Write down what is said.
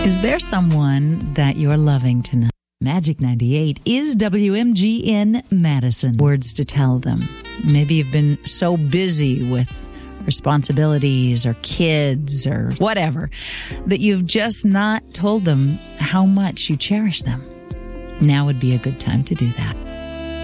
Is there someone that you're loving tonight? Magic 98 is WMG in Madison. Words to tell them. Maybe you've been so busy with responsibilities or kids or whatever that you've just not told them how much you cherish them. Now would be a good time to do that.